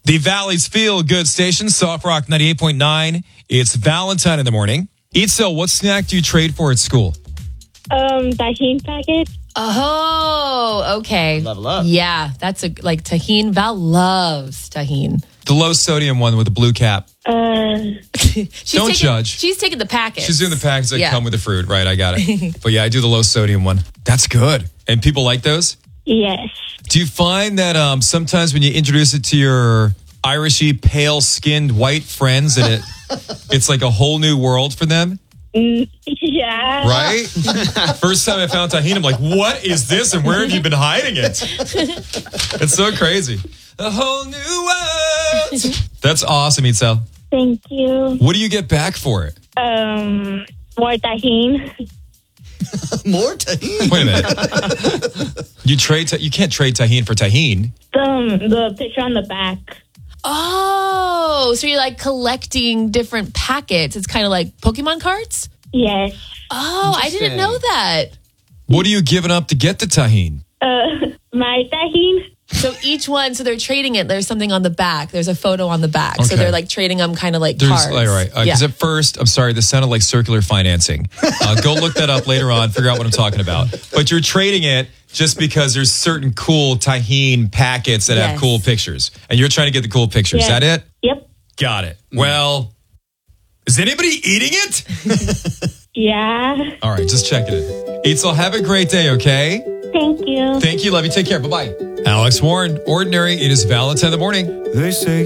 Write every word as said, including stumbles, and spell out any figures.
The Valley's Feel Good Station, Soft Rock ninety-eight point nine. It's Valentine in the morning. Itzel, what snack do you trade for at school? Um, Tajin packet. Oh, okay. Level up. Yeah, that's a like tahine. Val loves tahine. The low sodium one with the blue cap. Uh, She's Don't taking, judge. She's taking the packet. She's doing the packets that Yeah. come with the fruit. Right, I got it. But yeah, I do the low sodium one. That's good. And people like those? yes. Do you find that um, sometimes when you introduce it to your Irishy, pale-skinned white friends, that it it's like a whole new world for them? Mm, yeah. Right? First time I found tahini, I'm like, what is this and where have you been hiding it? It's so crazy. A whole new world. That's awesome, Itzel. Thank you. What do you get back for it? Um, more Tajin. More tahini. Wait a minute. You trade ta- you can't trade tahini for tahini. Um, the picture on the back. Oh, so you're like collecting different packets. It's kind of like Pokemon cards? Yes. Oh, I didn't know that. What are you giving up to get the tahini? Uh, my Tajin. So each one, so they're trading it. There's something on the back. There's a photo on the back. So Okay. they're like trading them kind of like There's, cards. all right, because yeah. at first, I'm sorry, this sounded like circular financing. Uh, go look that up later on, figure out what I'm talking about. But you're trading it just because there's certain cool tahini packets that have Yes. cool pictures. And you're trying to get the cool pictures. Is Yeah. that it? Yep. Got it. Well, is anybody eating it? Yeah. All right, just checking it. Itzel, have a great day, okay? Thank you. Thank you. Love you. Take care. Bye-bye. Alex Warren, Ordinary. It is Valentine in the morning. They say